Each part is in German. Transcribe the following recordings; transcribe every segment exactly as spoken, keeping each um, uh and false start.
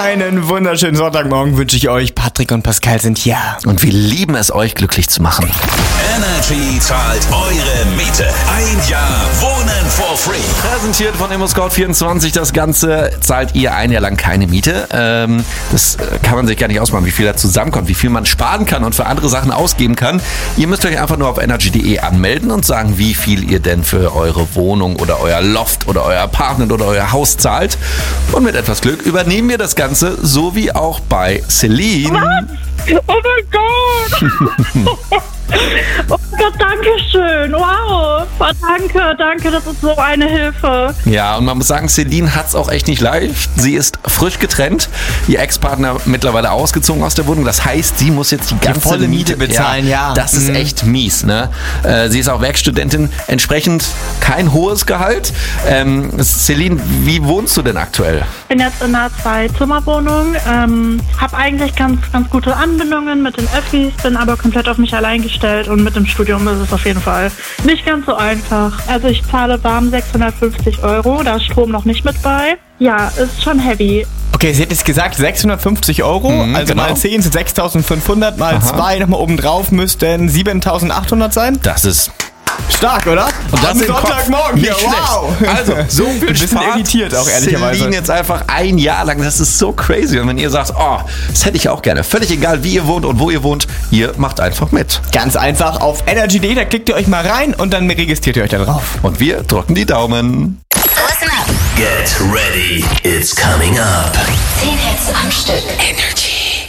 Einen wunderschönen Sonntagmorgen wünsche ich euch. Patrick und Pascal sind hier. Und wir lieben es, euch glücklich zu machen. Energy zahlt eure Miete. Ein Jahr Wohnen for free. Präsentiert von ImmoScout vierundzwanzig. Das Ganze zahlt ihr ein Jahr lang keine Miete. Ähm, das kann man sich gar nicht ausmachen, wie viel da zusammenkommt, wie viel man sparen kann und für andere Sachen ausgeben kann. Ihr müsst euch einfach nur auf energy punkt de anmelden und sagen, wie viel ihr denn für eure Wohnung oder euer Loft oder euer Apartment oder euer Haus zahlt. Und mit etwas Glück übernehmen wir das Ganze, so wie auch bei Celine. Was? Oh mein Gott! Oh Gott, danke schön. Wow. Oh, danke, danke, das ist so eine Hilfe. Ja, und man muss sagen, Celine hat's auch echt nicht leicht. Sie ist frisch getrennt, ihr Ex-Partner mittlerweile ausgezogen aus der Wohnung. Das heißt, sie muss jetzt die ganze die volle Miete Miete bezahlen, ja. ja. Das ist mhm. echt mies, ne? Äh, sie ist auch Werkstudentin, entsprechend kein hohes Gehalt. Ähm, Celine, wie wohnst du denn aktuell? Ich bin jetzt in einer Zwei-Zimmer-Wohnung, ähm, habe eigentlich ganz, ganz gute Anbindungen mit den Öffis, bin aber komplett auf mich allein gestellt und mit dem Studium ist es auf jeden Fall nicht ganz so einfach. Also ich zahle warm sechshundertfünfzig Euro, da ist Strom noch nicht mit bei. Ja, ist schon heavy. Okay, sie hat jetzt gesagt sechshundertfünfzig Euro, Mhm, also genau. mal zehn sind sechstausendfünfhundert, mal Aha. zwei nochmal oben drauf müssten siebentausendachthundert sein. Das ist... Stark, oder? Und das Am im Kopf. Sonntagmorgen Nicht hier, wow. schlecht. Also, so viel Ein bisschen spart irritiert auch, ehrlicherweise. Celine jetzt einfach ein Jahr lang. Das ist so crazy. Und wenn ihr sagt, oh, das hätte ich auch gerne. Völlig egal, wie ihr wohnt und wo ihr wohnt. Ihr macht einfach mit. Ganz einfach auf energy punkt de, da klickt ihr euch mal rein und dann registriert ihr euch da drauf. Und wir drücken die Daumen. Listen up. Get ready, it's coming up. Zehn Hits am Stück. Energy.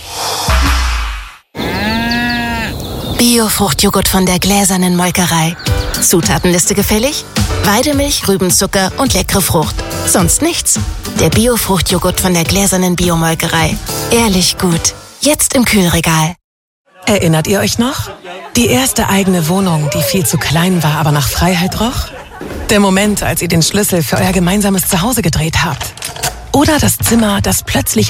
Bio-Fruchtjoghurt von der gläsernen Molkerei. Zutatenliste gefällig? Weidemilch, Rübenzucker und leckere Frucht. Sonst nichts. Der Bio-Fruchtjoghurt von der gläsernen Biomolkerei. Ehrlich gut. Jetzt im Kühlregal. Erinnert ihr euch noch? Die erste eigene Wohnung, die viel zu klein war, aber nach Freiheit roch? Der Moment, als ihr den Schlüssel für euer gemeinsames Zuhause gedreht habt? Oder das Zimmer, das plötzlich